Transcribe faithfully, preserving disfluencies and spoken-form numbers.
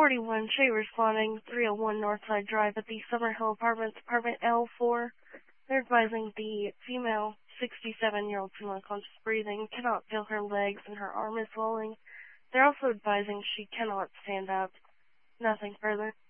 forty-one, Shay responding, three oh one Northside Drive at the Summerhill Apartments, apartment L four. They're advising the female, sixty-seven-year-old female conscious breathing, cannot feel her legs and her arm is swelling. They're also advising she cannot stand up. Nothing further.